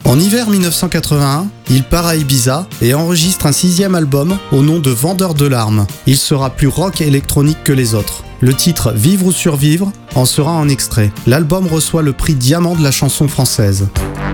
En hiver 1981, il part à Ibiza et enregistre un 6e album au nom de Vendeur de larmes. Il sera plus rock et électronique que les autres. Le titre « Vivre ou survivre » en sera un extrait. L'album reçoit le prix Diamant de la chanson française.